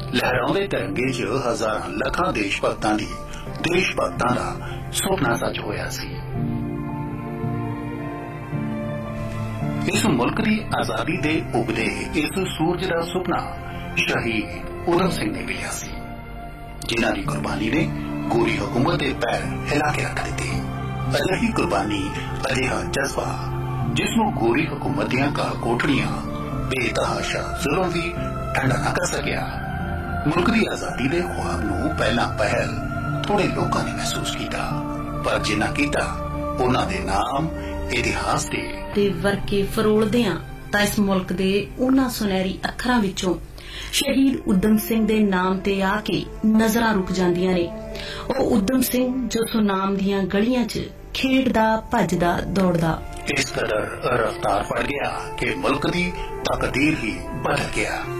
लहराउंदे तिरंगे च हजारां लखां देश भगतां दी देश भगतां दा सुपना सच होया सी। इस मुल्क की आजादी दे उगदे इस सूरज का सुपना शहीद उधम सिंह ने लिया सी, जिन्हां दी कुर्बानी ने गोरी हुकूमत के पैर हिला के रख दिते। अजिही कुर्बानी, अजिहा जज्बा जिसनों गोरी हुकूमत दीआं काल कोठड़ियां बेतहाशा जुल्म भी ठंडा न कर सकिया। मुल्क की आजादी के ख्वाब नूं पहला पहल थोड़े लोगों ने महसूस किया, पर जिन्हां कीता उन्हां दे नाम इतिहास दे वर्के फरोलदियां तां इस मुल्क दे उन्हां सुनहरी अखरां विचों शहीद उधम सिंह दे नाम ते आके नजरां रुक जांदियां ने। ओह उधम सिंह जो सुनाम दीआं गलियां च खेडदा भजदा दौड़दा इस कदर रफ्तार फड़ गया कि मुल्क की तकदीर ही बदल गया।